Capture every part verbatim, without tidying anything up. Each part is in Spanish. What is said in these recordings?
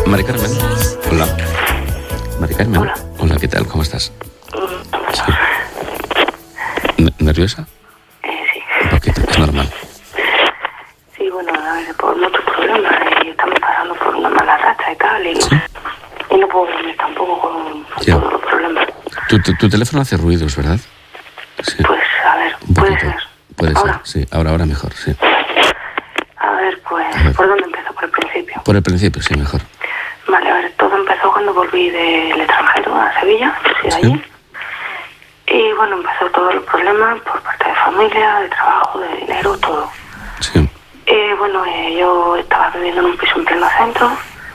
Mari Carmen, hola. Mari Carmen, Hola. Hola, ¿qué tal? ¿Cómo estás? Sí. N- ¿Nerviosa? Eh, sí. Un poquito, es normal. Sí, bueno, a ver, por muchos problemas y estamos pasando por una mala racha y tal, y, Sí. y no puedo dormir tampoco con, con Ya. todos los problemas. Tu, tu, tu teléfono hace ruidos, ¿verdad? Sí. Pues, a ver, Un puede poquito. ser. Puede Ahora, ser, sí. Ahora, ahora mejor, sí. a ver, pues, A ver. ¿por dónde empezó? Por el principio. Por el principio, sí, mejor. Vale, a ver, todo empezó cuando volví del extranjero a Sevilla, yo soy de Sí. allí. Y bueno, empezó todo el problema por parte de familia, de trabajo, de dinero, todo. Sí. Eh, bueno, eh, yo estaba viviendo en un piso en pleno centro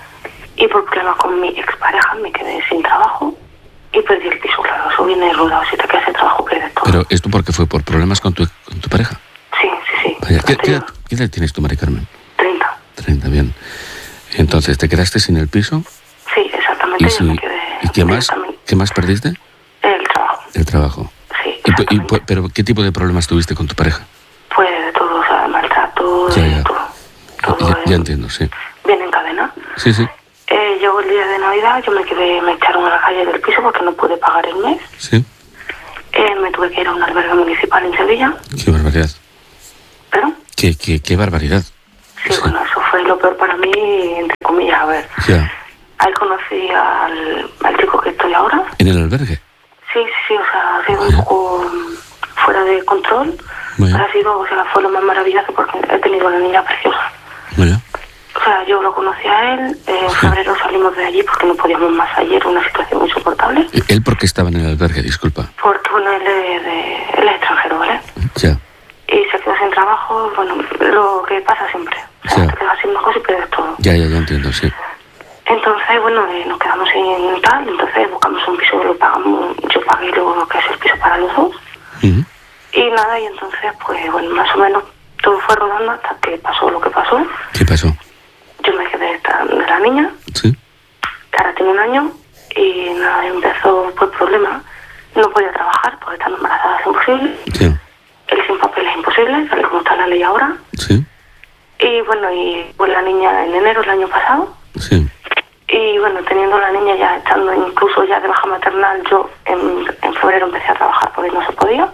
y por problemas con mi expareja me quedé sin trabajo y perdí el piso, claro. Eso viene rodado, si te quedas sin trabajo pierdes todo. Pero esto porque fue por problemas con tu, con tu pareja. Sí, sí, sí. Vaya, ¿qué, qué, edad, Anterior. qué edad tienes tú, Mari Carmen? treinta. treinta, bien. Entonces, ¿te quedaste sin el piso? Sí, exactamente, ¿Y, yo si, me quedé... ¿y qué más? directamente- ¿Qué más perdiste? El trabajo, El trabajo. sí, Y, pu- y, exactamente. pu- ¿Pero qué tipo de problemas tuviste con tu pareja? Pues de todo, o sea, maltrato, Ya, de ya. todo. Todo Ya, ya eh, entiendo, sí. viene en cadena. Sí, sí, Eh, llegó el día de Navidad, yo me quedé, me echaron a la calle del piso porque no pude pagar el mes. sí. Eh, me tuve que ir a un albergue municipal en Sevilla. Qué barbaridad. ¿Perdón? Qué, qué, qué barbaridad. Sí, bueno, eso fue lo peor para mí, entre comillas, a ver. Ya. Ahí conocí al, al chico que estoy ahora. ¿En el albergue? Sí, sí, sí, o sea, ha sido un Vaya. poco mm, fuera de control. Vaya. Pero ha sido, o sea, fue lo más maravilloso porque he tenido una niña preciosa. Vaya. O sea, yo lo conocí a él, eh, en Sí. febrero salimos de allí porque no podíamos más allí, era una situación insoportable. ¿Él por qué estaba en el albergue? Disculpa. Porque, bueno, él es, de, él es extranjero, ¿vale? Ya. Y se quedó sin trabajo, bueno, lo que pasa siempre. O sea, Sí. te quedas sin negocio y pierdes todo. Ya, ya, ya entiendo, sí. Entonces, bueno, eh, nos quedamos sin tal, entonces buscamos un piso, lo pagamos, yo pagué lo que es el piso para los dos. Ujú. Y nada, y entonces, pues, bueno, más o menos todo fue rodando hasta que pasó lo que pasó. ¿Qué pasó? Yo me quedé esta- de la niña, Sí. que ahora tiene un año, y nada, empezó pues, el problema. No podía trabajar, porque estar embarazada es imposible. Ya. Él sin papel es imposible, tal y como está la ley ahora. Sí. Y bueno, y pues la niña en enero del año pasado. Sí. Y bueno, teniendo la niña ya estando incluso ya de baja maternal, yo en, en febrero empecé a trabajar porque no se podía.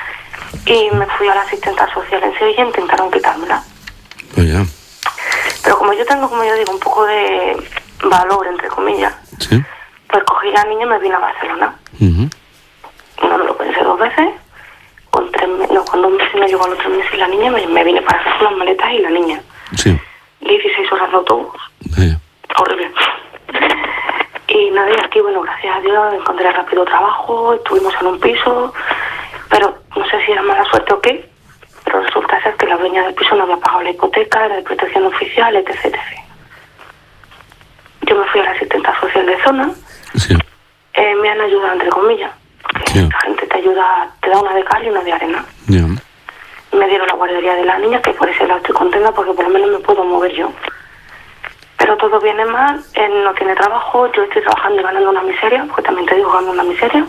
Y me fui a la asistenta social en Sevilla e intentaron quitármela. Vaya. Pero como yo tengo, como yo digo, un poco de valor, entre comillas, Sí. pues cogí a la niña y me vine a Barcelona. Ujú. No me lo pensé dos veces. Con tres me- no, con dos meses me llegó a los tres meses la niña, me, me vine para acá con las maletas y la niña. Sí. dieciséis horas de autobús. Vaya. Horrible. Y nada, y aquí, bueno, gracias a Dios encontré rápido trabajo, estuvimos en un piso, pero no sé si era mala suerte o qué, pero resulta ser que la dueña del piso no había pagado la hipoteca, era de protección oficial, etc, etcétera. Yo me fui a la asistenta social de zona, Sí. eh, me han ayudado entre comillas, porque Sí. la gente te ayuda, te da una de cal y una de arena. Ya. Me dieron la guardería de la niña, que por ese lado estoy contenta porque por lo menos me puedo mover yo. Pero todo viene mal, él no tiene trabajo, yo estoy trabajando y ganando una miseria, porque también te digo, ganando una miseria.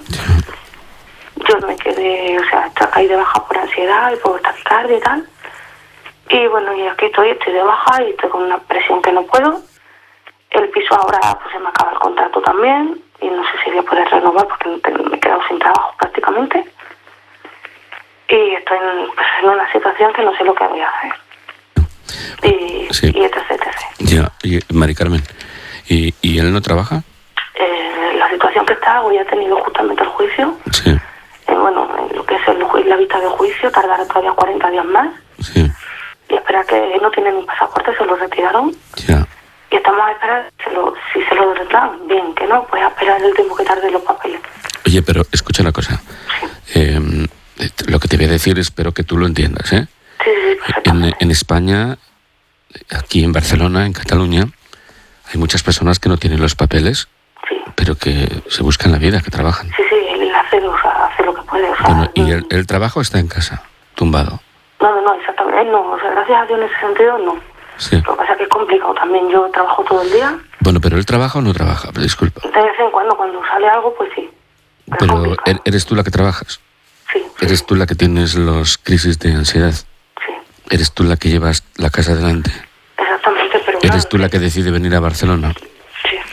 Yo me quedé, o sea, caí de baja por ansiedad y por taquicardia y tal. Y bueno, y aquí estoy, estoy de baja y estoy con una presión que no puedo. El piso ahora, pues se me acaba el contrato también y no sé si voy a poder renovar porque no te- me he quedado sin trabajo prácticamente. Y estoy en, pues, en una situación que no sé lo que voy a hacer. Y, Sí. y etc, etcétera. Ya. Y, Mari Carmen, ¿y, ¿y él no trabaja? Eh, la situación que está, hoy ha tenido justamente el juicio. Sí. Eh, bueno, en lo que es el, ju- la vista de juicio, tardará todavía cuarenta días más. Sí. Y espera que no tiene ni pasaporte, se lo retiraron. Ya. Y estamos a esperar se lo, si se lo retiran. Bien, que no, pues a esperar el tiempo que tarde los papeles. Oye, pero escucha una cosa. Eh, lo que te voy a decir espero que tú lo entiendas, ¿eh? Sí, sí, En, perfectamente. en España, aquí en Barcelona, en Cataluña, hay muchas personas que no tienen los papeles, Sí, pero que se buscan la vida, que trabajan. sí, sí, él hace, o sea, hace lo que puede. O sea, Bueno, y el, mm, el trabajo está en casa, tumbado. No, no, no, exactamente. Él no, o sea, gracias a Dios en ese sentido no. Sí. Lo que pasa es que es complicado también. Yo trabajo todo el día. Bueno, pero él trabaja o no trabaja, disculpa. De vez en cuando, cuando sale algo, pues sí. Pero, es Pero complicado. er- eres tú la que trabajas. Sí, sí, Eres tú la que tienes los crisis de ansiedad. sí, Eres tú la que llevas la casa adelante. exactamente, pero Eres claro, tú la que decide venir a Barcelona.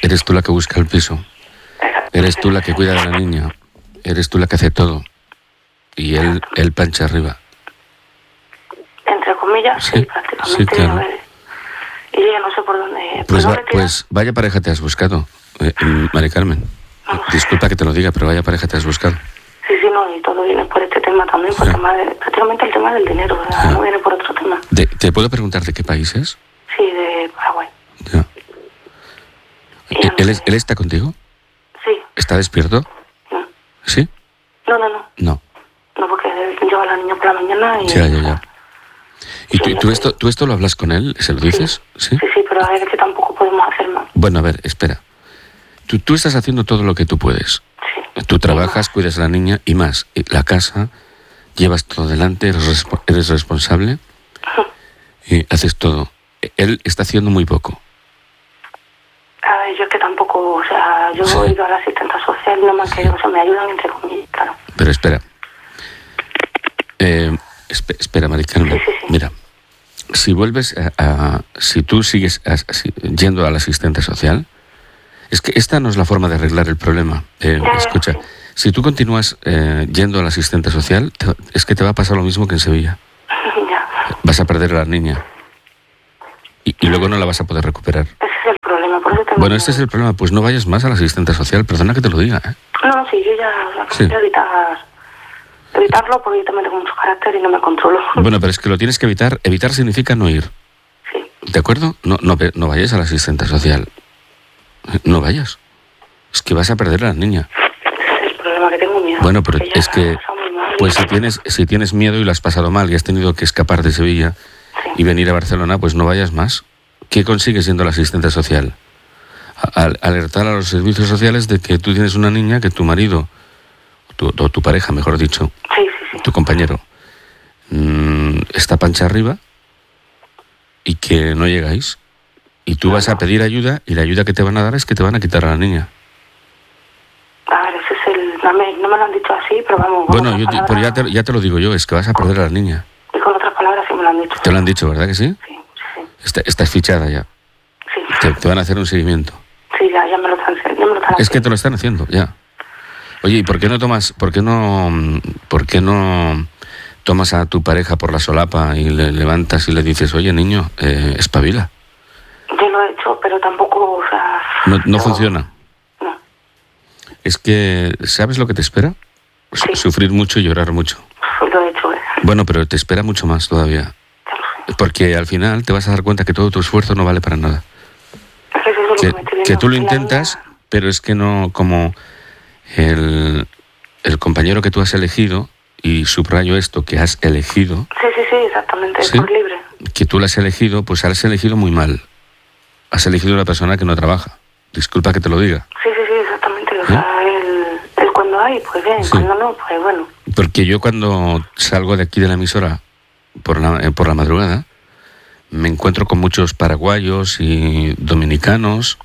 Eres tú la que busca el piso. Eres tú la que cuida de la niña. Eres tú la que hace todo. Y él, él plancha arriba. Entre comillas, sí, Sí, prácticamente. sí, claro. A ver, y yo ya no sé por dónde... Pues, por va- dónde tirar. pues vaya pareja te has buscado, eh, eh, Mari Carmen. Disculpa que te lo diga, pero vaya pareja te has buscado. Sí, sí, no, y todo viene por este tema también, por Sí. el tema de, prácticamente el tema del dinero, ¿verdad? Sí. No viene por otro tema. De- ¿Te puedo preguntar de qué país es? Sí, de Paraguay. Ya. Y ya ¿Él, no él es- sé. ¿Él está contigo? Sí, ¿Está despierto? no. ¿Sí? No, no, no. No. No, porque lleva a la niña por la mañana y... Ya, ya, ya. ¿Y tú, Sí, tú ya esto, tú esto lo hablas con él? ¿Se lo dices? ¿Sí? Sí, sí, pero a ver, es que tampoco podemos hacer más. Bueno, a ver, espera. Tú, tú estás haciendo todo lo que tú puedes. Sí. Tú trabajas, cuidas a la niña y más. Y la casa, llevas todo adelante, eres, respo- eres responsable y haces todo. Él está haciendo muy poco. A ver, yo es que tampoco, o sea, yo Sí. he ido a la asistenta social y no me han querido, o sea, me ayudan entre comillas, claro. Pero espera. Eh, espe- espera, Mari Carmen. Sí, sí, sí. Mira, si vuelves a... a- si tú sigues a- si- yendo al asistente social, es que esta no es la forma de arreglar el problema. Eh, Ya, ya, escucha, sí. si tú continúas eh, yendo al asistente social, te- es que te va a pasar lo mismo que en Sevilla. Ya. Vas a perder a la niña. Y, y luego no la vas a poder recuperar. Ese es el problema, por eso tengo... Bueno, este es el problema. Pues no vayas más al asistente social. Perdona que te lo diga, ¿eh? No, sí, yo ya, o sea, Sí. quiero evitar, evitarlo porque yo también tengo mucho carácter y no me controlo. Bueno, pero es que lo tienes que evitar. Evitar significa no ir. Sí. ¿De acuerdo? No, no, ve- no vayas al asistente social. No vayas. Es que vas a perder a la niña. Ese es el problema, que tengo miedo. Bueno, pero porque ya es que, está muy mal. pues si tienes, si tienes miedo y lo has pasado mal y has tenido que escapar de Sevilla Sí. y venir a Barcelona, pues no vayas más. ¿Qué consigues siendo la asistente social? A- al- alertar a los servicios sociales de que tú tienes una niña, que tu marido, tu, o tu pareja, mejor dicho, Sí, sí, sí. tu compañero, mm, está pancha arriba y que no llegáis. Y tú vas a pedir ayuda y la ayuda que te van a dar es que te van a quitar a la niña. A ver, ese es el... No me, no me lo han dicho así, pero vamos... con Bueno, otras yo, te- palabras- pero ya te, ya te lo digo yo, es que vas a perder a la niña. Y con otras palabras sí me lo han dicho. Te lo han dicho, ¿verdad que sí? Sí, sí, Está- estás fichada ya. sí. Te, te van a hacer un seguimiento. Sí, ya, ya me lo están, ya me lo están Es que haciendo. te lo están haciendo, ya. Oye, ¿y por qué no tomas, por qué no, mm, por qué no tomas a tu pareja por la solapa y le levantas y le dices, oye, niño, eh, espabila? Yo lo he hecho, pero tampoco, o sea... No, no yo- funciona. No, Es que, ¿sabes lo que te espera? Su- Sí. Sufrir mucho y llorar mucho. lo he hecho, eh. Bueno, pero te espera mucho más todavía. Ya lo sé. Porque al final te vas a dar cuenta que todo tu esfuerzo no vale para nada. Es que eso es lo Que, que me estoy que viendo, tú lo la intentas, niña- pero es que no, como el, el compañero que tú has elegido, y subrayo esto, que has elegido, Sí, sí, sí, exactamente, ¿Sí? por libre. que tú la has elegido, pues has elegido muy mal. Has elegido una persona que no trabaja. Disculpa que te lo diga. Sí, sí, sí, exactamente. O sea, el, el cuando hay, pues bien, Sí. cuando no, pues bueno. Porque yo cuando salgo de aquí de la emisora por la, eh, por la madrugada, me encuentro con muchos paraguayos y dominicanos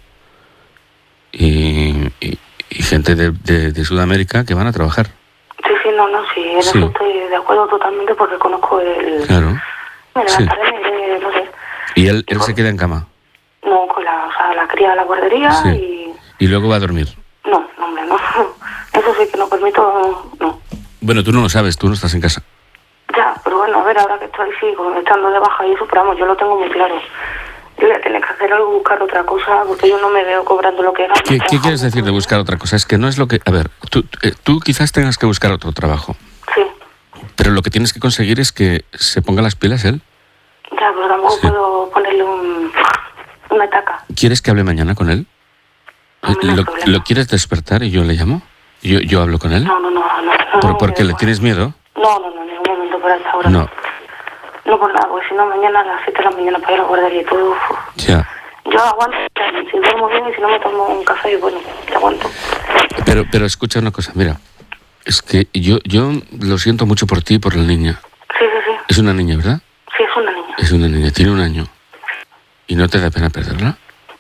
y, y- y gente de, de- de Sudamérica que van a trabajar. Sí, sí, no, no, sí, en Sí. eso estoy de acuerdo totalmente porque conozco el... Claro. Me Sí. levantaré, me iré, no sé, Y él, él se queda en cama. no, con la, o sea, la cría de la guardería Sí. Y luego va a dormir. y... No, no, hombre, no. Eso sí que no permito, no. Bueno, tú no lo sabes, tú no estás en casa. Ya, pero bueno, a ver, ahora que estoy sí, como estando de baja y eso, pero vamos, yo lo tengo muy claro. Yo voy a tener que hacer algo, buscar otra cosa, porque yo no me veo cobrando lo que gano. ¿Qué, qué quieres decir de buscar otra cosa? Es que no es lo que... A ver, tú, eh, tú quizás tengas que buscar otro trabajo, Sí, pero lo que tienes que conseguir es que se ponga las pilas él. ya, pero tampoco Sí. puedo ponerle un, una etaca. ¿Quieres que hable mañana con él? No, no hay ¿Lo, problema. lo quieres despertar y yo le llamo? ¿Yo, yo hablo con él? No, no, no, no. no ¿Por, no, ¿Por qué? ¿Le tienes miedo? No, no, no, en ningún momento por esta hora. No. No por nada, porque si no, mañana a las siete de la mañana para ir a la guardería y todo. uf. Ya. Yo aguanto, si duermo bien y si no me tomo un café, bueno, te aguanto. Pero, pero escucha una cosa, mira. Es que yo, yo lo siento mucho por ti y por la niña. Sí, sí, sí. Es una niña, ¿verdad? Sí, es una niña. Es una niña, tiene un año. ¿Y no te da pena perderla?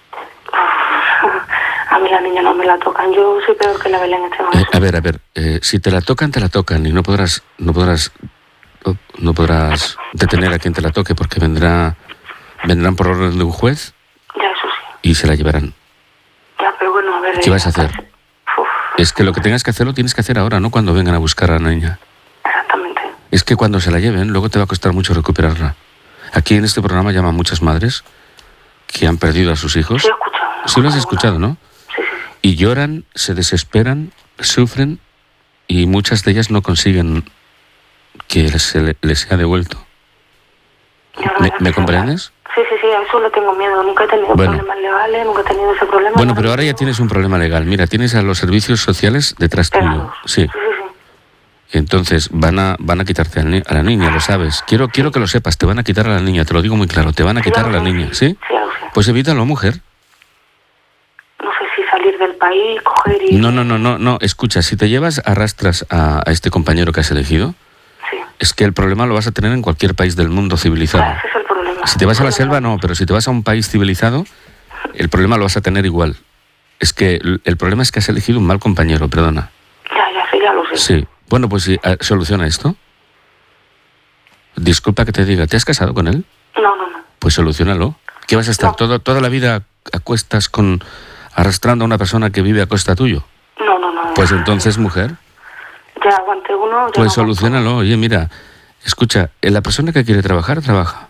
A mí la niña no me la tocan. Yo soy peor que la Belén en este Eh, momento. a ver, a ver, eh, si te la tocan, te la tocan y no podrás, no podrás, no, no podrás detener a quien te la toque porque vendrá, vendrán por orden de un juez Ya, eso sí. y se la llevarán. Ya, pero bueno, a ver... ¿Qué vas a hacer? Uf. Es que lo que tengas que hacer lo tienes que hacer ahora, no cuando vengan a buscar a la niña. Exactamente. Es que cuando se la lleven, luego te va a costar mucho recuperarla. Aquí en este programa llaman muchas madres que han perdido a sus hijos. Sí, he escuchado. Sí lo has escuchado, ¿no? Sí, sí, sí. Y lloran, se desesperan, sufren y muchas de ellas no consiguen que se le- les sea devuelto. Yo la ¿Me, verdad me que comprendes? Sí, sí, sí, a eso le tengo miedo. Nunca he tenido Bueno. problemas legales, nunca he tenido ese problema. Bueno, no pero he ahora ya tenido- tienes un problema legal. Mira, tienes a los servicios sociales detrás tuyo. Pegados. Sí. Sí, sí, sí. Entonces van a van a quitarte a, ni- a la niña, lo sabes. Quiero quiero que lo sepas, te van a quitar a la niña, te lo digo muy claro, te van a Sí, quitar ya a lo la sé, niña, sí. ¿sí? Sí, ya lo sé. Pues evítalo, mujer. No sé si salir del país, coger y... No, no, no, no, no. Escucha, si te llevas, arrastras a, a este compañero que has elegido, Sí. es que el problema lo vas a tener en cualquier país del mundo civilizado. Ah, ese es el problema. Si te vas a la Sí, selva, no, pero si te vas a un país civilizado, el problema lo vas a tener igual. Es que el, el problema es que has elegido un mal compañero, perdona. Ya, ya sé, ya lo sé. Sí. Bueno, pues sí, eh, soluciona esto. Disculpa que te diga, ¿te has casado con él? No, no, no. Pues solucionalo. ¿Qué vas a estar No. todo, toda la vida a cuestas con arrastrando a una persona que vive a costa tuyo? No, no, no. Pues entonces, mujer, Ya aguanté uno, ya no pues aguanto. solucionalo. Oye, mira, escucha, eh, la persona que quiere trabajar, trabaja.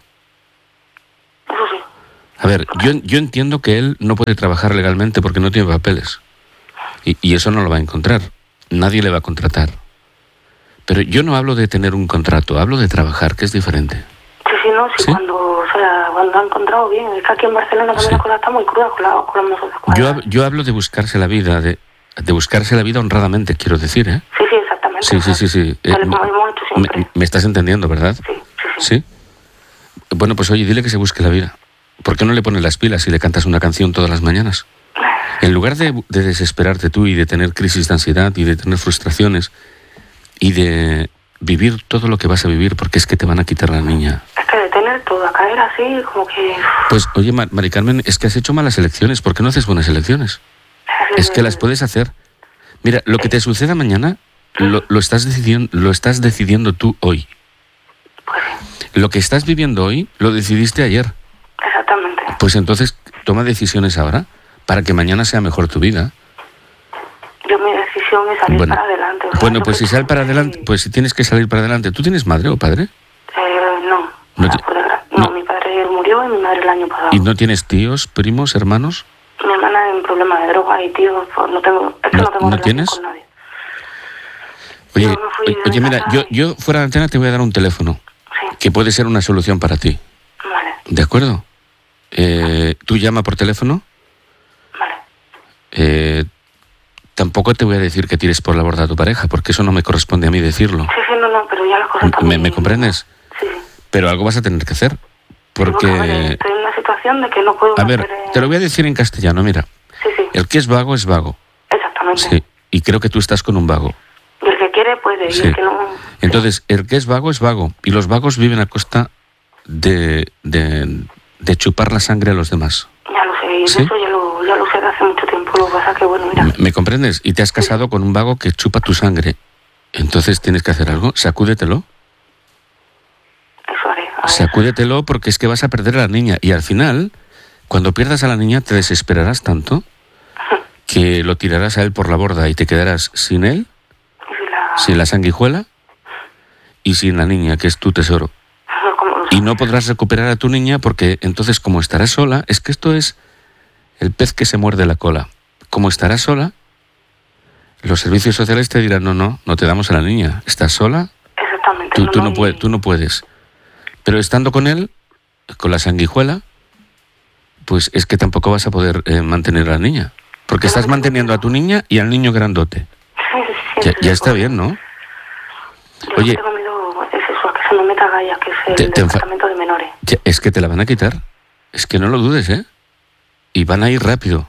Eso sí. A ver, yo, yo entiendo que él no puede trabajar legalmente porque no tiene papeles. Y, y eso no lo va a encontrar. Nadie le va a contratar. Pero yo no hablo de tener un contrato, hablo de trabajar, que es diferente. Sí, sí, no, sí, ¿Sí? cuando, o sea, cuando ha encontrado bien. Es que aquí en Barcelona también Sí. la cosa está muy cruda con, la, con los mozos de Yo, escuadra. hab- yo hablo de buscarse la vida, de, de buscarse la vida honradamente, quiero decir, ¿eh? Sí, sí, exactamente. Sí, o sea, sí, sí, sí. Eh, Tal y como hemos hecho siempre. me, me estás entendiendo, ¿verdad? Sí, sí, sí. ¿Sí? Bueno, pues oye, dile que se busque la vida. ¿Por qué no le pones las pilas y le cantas una canción todas las mañanas? En lugar de, de desesperarte tú y de tener crisis de ansiedad y de tener frustraciones y de vivir todo lo que vas a vivir porque es que te van a quitar la niña. Es que de tener todo, a caer así, como que... Pues oye, Mar- Mari Carmen, es que has hecho malas elecciones. ¿Por qué no haces buenas elecciones? Es que las puedes hacer. Mira, lo que te suceda mañana lo, lo, estás, decidiendo, lo estás decidiendo tú hoy. Pues Lo que estás viviendo hoy lo decidiste ayer. exactamente. Pues entonces toma decisiones ahora para que mañana sea mejor tu vida. Yo mi decisión es salir Bueno, para adelante. o sea, bueno yo pues si creo sal que para sí. adelante, pues si tienes que salir para adelante. ¿Tú tienes madre o padre? Eh, no, No o sea, te- por desgra- no. no, mi padre murió y mi madre el año pasado. ¿Y no tienes tíos, primos, hermanos? Mi hermana en problemas de droga y tío, pues no tengo, es que ¿No- no, tengo no relación tienes? con nadie. Oye, Yo me fui de oye mi mira, casa yo, y- yo fuera de antena te voy a dar un teléfono Sí, que puede ser una solución para ti. vale, ¿De acuerdo? Eh, tú llama por teléfono. vale. Eh, tampoco te voy a decir que tires por la borda a tu pareja, porque eso no me corresponde a mí decirlo. Sí, sí, no, no, pero ya las cosas están ¿Me, muy- me comprendes? Sí, sí. Pero algo vas a tener que hacer. Porque... a ver, Porque, estoy en una situación de que no puedo a ver, meter, eh, te lo voy a decir en castellano, mira. Sí, sí, El que es vago es vago. exactamente. Sí. Y creo que tú estás con un vago. Y el que quiere puede, Sí. y el que no... Entonces, el que es vago es vago. Y los vagos viven a costa de, de, de chupar la sangre a los demás. Ya lo sé, y ¿Sí? eso ya lo, ya lo sé de hace mucho tiempo. Lo que pasa que, bueno, mira, ¿Me, me comprendes? Y te has casado con un vago que chupa tu sangre. Entonces tienes que hacer algo. Sacúdetelo. eso haré. A ver. Sacúdetelo porque es que vas a perder a la niña. Y al final, cuando pierdas a la niña, te desesperarás tanto que lo tirarás a él por la borda y te quedarás sin él, Y si la... sin la sanguijuela y sin la niña, que es tu tesoro. ¿Cómo lo Y sé? no podrás recuperar a tu niña porque entonces, como estarás sola, es que esto es el pez que se muerde la cola. Como estarás sola, los servicios sociales te dirán, no, no, no te damos a la niña. ¿Estás sola? Exactamente. Tú, tú, no, y- puedes, tú no puedes. Pero estando con él, con la sanguijuela, pues es que tampoco vas a poder eh, mantener a la niña. Porque estás manteniendo a tu niña y al niño grandote. Sí, Ya, sí, ya sí, está pues, bien, ¿no? Yo Oye. tengo miedo, es eso, a que se me meta Gaia, que es el Te- te enfa- departamento de menores. Ya, es que te la van a quitar. Es que no lo dudes, ¿eh? Y van a ir rápido.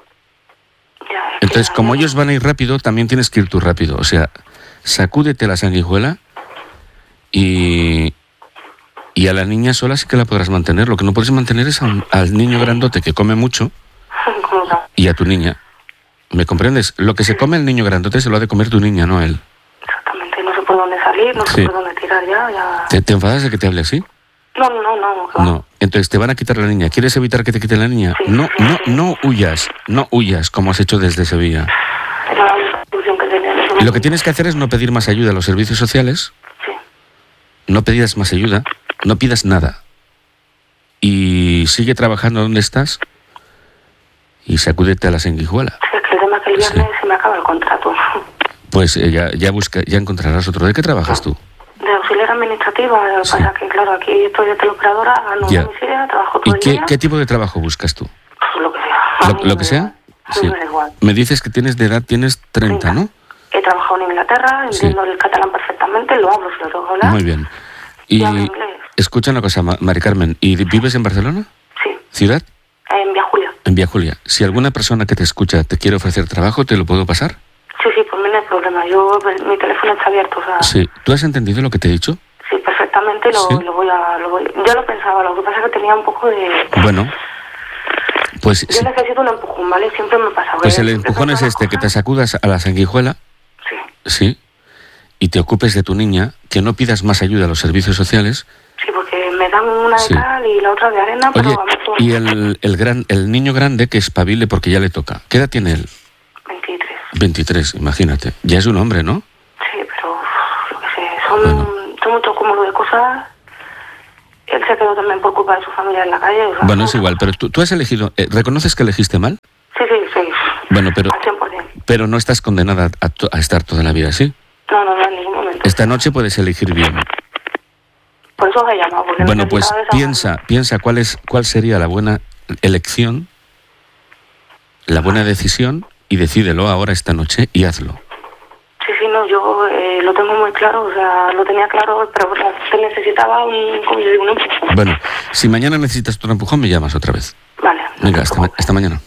Ya, es que Entonces, ya- como ya- ellos van a ir rápido, también tienes que ir tú rápido. O sea, sacúdete la sanguijuela y, y a la niña sola sí que la podrás mantener. Lo que no puedes mantener es a un- al niño grandote que come mucho ¿Cómo no? y a tu niña. ¿Me comprendes? Lo que se come el niño grandote se lo ha de comer tu niña, no él. Exactamente, no sé por dónde salir, no Sí. sé por dónde tirar ya, ya... ¿Te, te enfadas de que te hable así? No, no, no. Claro. No. Entonces te van a quitar la niña. ¿Quieres evitar que te quite la niña? Sí, no, sí, no, sí. no huyas. No huyas como has hecho desde Sevilla. Era la única solución que tenía en ese Lo que momento. tienes que hacer es no pedir más ayuda a los servicios sociales. Sí. No pidas más ayuda. No pidas nada. Y sigue trabajando donde estás. Y sacúdete a la sanguijuela. Sí, es que el tema es que el viernes Sí. se me acaba el contrato. Pues eh, ya, ya, busca, ya encontrarás otro. ¿De qué trabajas tú? De auxiliar administrativa, lo que Sí. pasa que, claro, aquí estoy de teleoperadora, gano Ya. una miseria, trabajo ¿Y todo el qué, día. qué tipo de trabajo buscas tú? Pues lo que sea. A ¿Lo, mí lo me que da sea? igual. A mí Sí. me da igual. Me dices que tienes de edad, tienes treinta, ¿no? He trabajado en Inglaterra, Sí. entiendo el catalán perfectamente, lo hablo, si lo tengo que hablar. Muy bien. Y Y hablo inglés. escucha una cosa, Ma- Mari Carmen. ¿Y vives en Barcelona? Sí, ¿Ciudad? en Vía Julia. En Vía Julia. Si alguna persona que te escucha te quiere ofrecer trabajo, ¿te lo puedo pasar? Sí, sí, por mí no hay problema. Yo, mi teléfono está abierto, o sea, sí, Sí. ¿Tú has entendido lo que te he dicho? perfectamente lo, Sí. lo voy a... Lo voy, ya lo pensaba, lo que pasa es que tenía un poco de... Bueno, pues, Yo sí, necesito un empujón, ¿vale? Siempre me pasa. pues que el siempre empujón es pasan este, que te cosas. sacudas a la sanguijuela, Sí, sí, y te ocupes de tu niña, que no pidas más ayuda a los servicios sociales. sí, porque me dan una de Sí. cal y la otra de arena, pero Oye, a mí todo- y el, el, gran, el niño grande que espabile porque ya le toca. ¿Qué edad tiene él? veintitrés. veintitrés, imagínate. Ya es un hombre, ¿no? Sí, pero uf, yo qué sé, son, Bueno. son mucho cúmulo de cosas. Él se quedó también por culpa de su familia en la calle. O sea, Bueno, es mucho. igual, pero tú, tú has elegido... eh, ¿Reconoces que elegiste mal? Sí, sí, sí. Bueno, pero, Al cien por ciento. pero no estás condenada a, to- a estar toda la vida así. No, no, no, en ningún momento. Esta noche puedes elegir bien. Por eso os he llamado. Porque Bueno, pues necesitaba desahogarme. piensa, piensa cuál es, cuál sería la buena elección, la buena decisión, y decídelo ahora esta noche y hazlo. Sí, sí, no, yo eh, lo tengo muy claro, o sea, lo tenía claro, pero o sea, se necesitaba un, como yo digo, un empujón. Bueno, si mañana necesitas otro empujón, me llamas otra vez. Vale. Venga, hasta, ma- hasta mañana.